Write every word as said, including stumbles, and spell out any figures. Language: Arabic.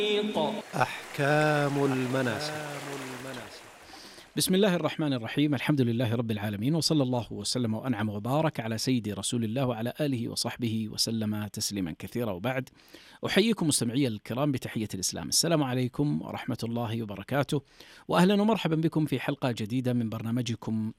أحكام المناسك. بسم الله الرحمن الرحيم. الحمد لله رب العالمين، وصلى الله وسلم وأنعم وبارك على سيدي رسول الله وعلى آله وصحبه وسلم تسليما كثيرا، وبعد. أحييكم مستمعي الكرام بتحية الإسلام، السلام عليكم ورحمة الله وبركاته، وأهلا ومرحبا بكم في حلقة جديدة من برنامجكم